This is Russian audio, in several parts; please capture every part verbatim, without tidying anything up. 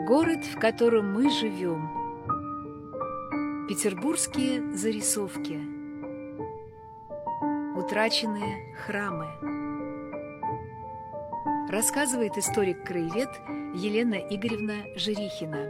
Город, в котором мы живем. Петербургские зарисовки. Утраченные храмы. Рассказывает историк-краевед Елена Игоревна Жирихина.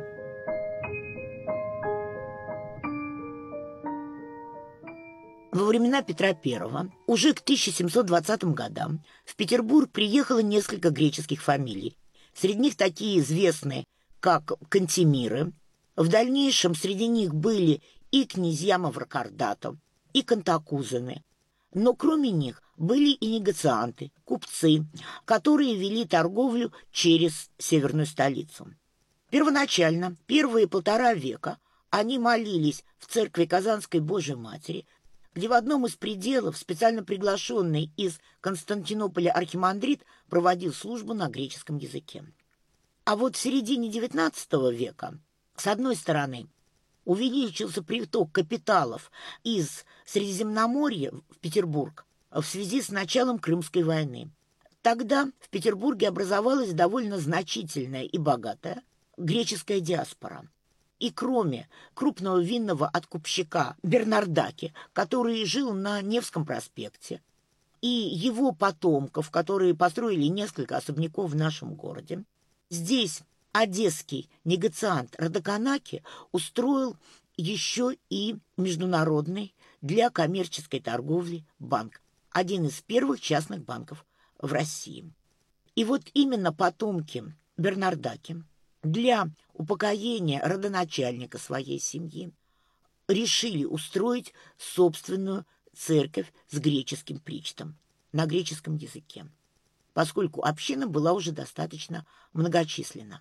Во времена Петра Первого, уже к тысяча семьсот двадцатым годам, в Петербург приехало несколько греческих фамилий. Среди них такие известные, как Кантемиры. В дальнейшем среди них были и князья Маврокордатов, и Кантакузены. Но кроме них были и негацианты, купцы, которые вели торговлю через северную столицу. Первоначально, первые полтора века, они молились в церкви Казанской Божией Матери, где в одном из пределов специально приглашенный из Константинополя архимандрит проводил службу на греческом языке. А вот в середине девятнадцатого века, с одной стороны, увеличился приток капиталов из Средиземноморья в Петербург в связи с началом Крымской войны. Тогда в Петербурге образовалась довольно значительная и богатая греческая диаспора. И кроме крупного винного откупщика Бернардаки, который жил на Невском проспекте, и его потомков, которые построили несколько особняков в нашем городе, здесь одесский негациант Родоконаки устроил еще и международный для коммерческой торговли банк, один из первых частных банков в России. И вот именно потомки Бернардаки для упокоения родоначальника своей семьи решили устроить собственную церковь с греческим причтом на греческом языке, поскольку община была уже достаточно многочисленна.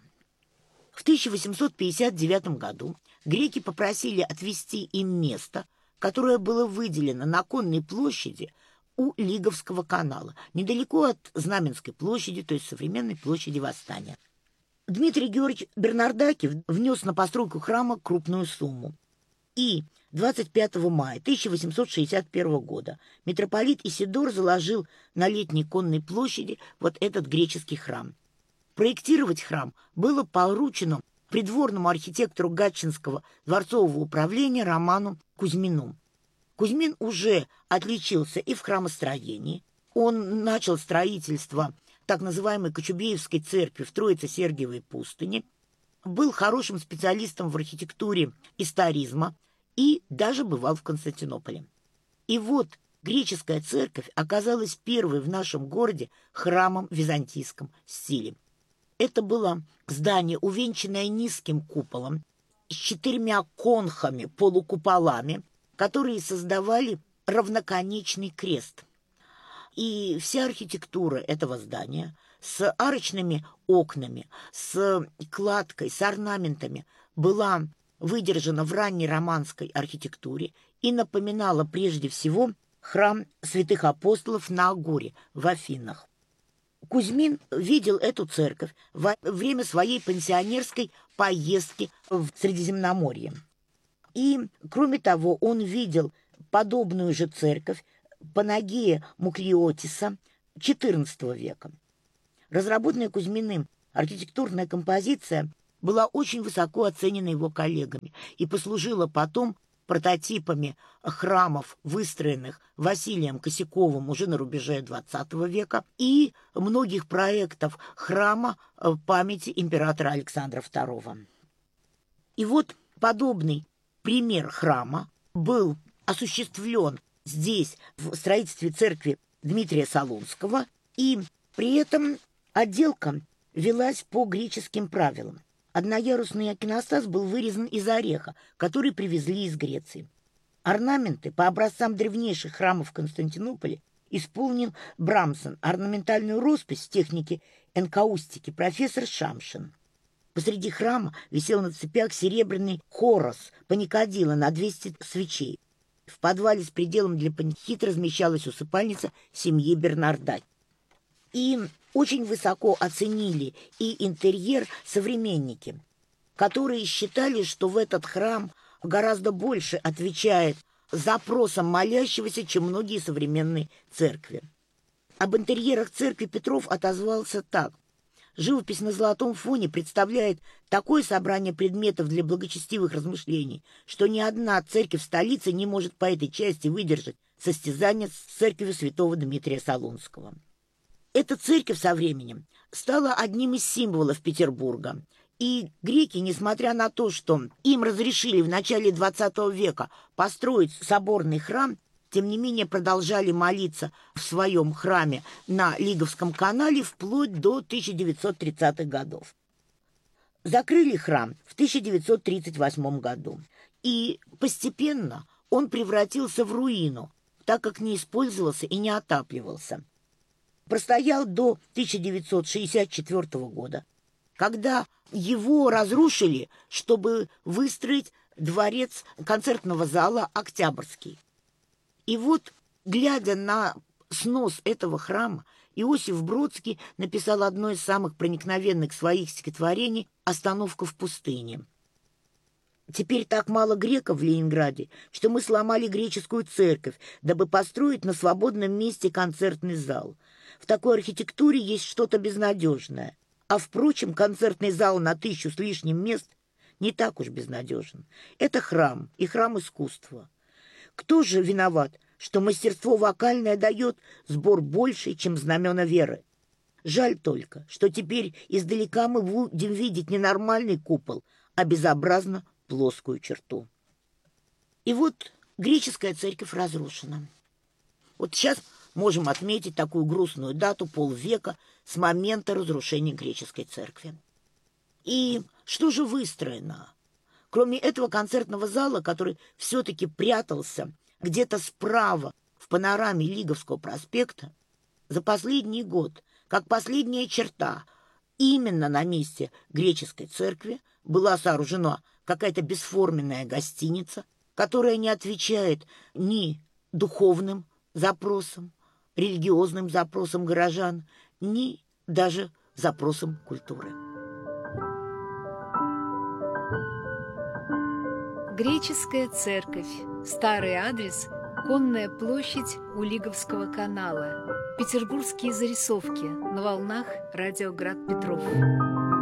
В тысяча восемьсот пятьдесят девятом году греки попросили отвести им место, которое было выделено на Конной площади у Лиговского канала, недалеко от Знаменской площади, то есть современной площади Восстания. Дмитрий Георгиевич Бернардаки внес на постройку храма крупную сумму. И двадцать пятого мая тысяча восемьсот шестьдесят первого года митрополит Исидор заложил на Летней Конной площади вот этот греческий храм. Проектировать храм было поручено придворному архитектору Гатчинского дворцового управления Роману Кузьмину. Кузьмин уже отличился и в храмостроении. Он начал строительство так называемой Кочубеевской церкви в Троице-Сергиевой пустыне, был хорошим специалистом в архитектуре историзма и даже бывал в Константинополе. И вот греческая церковь оказалась первой в нашем городе храмом в византийском стиле. Это было здание, увенчанное низким куполом, с четырьмя конхами, полукуполами, которые создавали равноконечный крест. И вся архитектура этого здания с арочными окнами, с кладкой, с орнаментами была выдержана в ранней романской архитектуре и напоминала прежде всего храм святых апостолов на Агоре в Афинах. Кузьмин видел эту церковь во время своей пансионерской поездки в Средиземноморье. И, кроме того, он видел подобную же церковь Панагея Муклиотиса четырнадцатого века. Разработанная Кузьминым архитектурная композиция была очень высоко оценена его коллегами и послужила потом прототипами храмов, выстроенных Василием Косяковым уже на рубеже двадцатого века, и многих проектов храма в памяти императора Александра второго. И вот подобный пример храма был осуществлен здесь, в строительстве церкви Дмитрия Солунского, и при этом отделка велась по греческим правилам. Одноярусный иконостас был вырезан из ореха, который привезли из Греции. Орнаменты по образцам древнейших храмов Константинополя исполнил Брамсон, орнаментальную роспись в технике энкаустики профессор Шамшин. Посреди храма висел на цепях серебряный хорос паникадила на двести свечей. В подвале с пределом для панихид размещалась усыпальница семьи Бернардаки. И очень высоко оценили и интерьер современники, которые считали, что в этот храм гораздо больше отвечает запросам молящегося, чем многие современные церкви. Об интерьерах церкви Петров отозвался так: живопись на золотом фоне представляет такое собрание предметов для благочестивых размышлений, что ни одна церковь столицы не может по этой части выдержать состязание с церковью святого Дмитрия Солунского. Эта церковь со временем стала одним из символов Петербурга, и греки, несмотря на то, что им разрешили в начале двадцатого века построить соборный храм, тем не менее продолжали молиться в своем храме на Лиговском канале вплоть до тысяча девятьсот тридцатых годов. Закрыли храм в тысяча девятьсот тридцать восьмом году, и постепенно он превратился в руину, так как не использовался и не отапливался. Простоял до тысяча девятьсот шестьдесят четвёртого года, когда его разрушили, чтобы выстроить дворец концертного зала «Октябрьский». И вот, глядя на снос этого храма, Иосиф Бродский написал одно из самых проникновенных своих стихотворений «Остановка в пустыне». «Теперь так мало греков в Ленинграде, что мы сломали греческую церковь, дабы построить на свободном месте концертный зал. В такой архитектуре есть что-то безнадежное. А, впрочем, концертный зал на тысячу с лишним мест не так уж безнадежен. Это храм, и храм искусства. Кто же виноват, что мастерство вокальное дает сбор больше, чем знамена веры? Жаль только, что теперь издалека мы будем видеть не нормальный купол, а безобразно плоскую черту». И вот греческая церковь разрушена. Вот сейчас можем отметить такую грустную дату, полвека с момента разрушения греческой церкви. И что же выстроено? Кроме этого концертного зала, который все-таки прятался где-то справа в панораме Лиговского проспекта, за последний год, как последняя черта, именно на месте греческой церкви была сооружена какая-то бесформенная гостиница, которая не отвечает ни духовным запросам, религиозным запросам горожан, ни даже запросам культуры. Греческая церковь. Старый адрес – Конная площадь у Лиговского канала. Петербургские зарисовки на волнах радио Град Петров.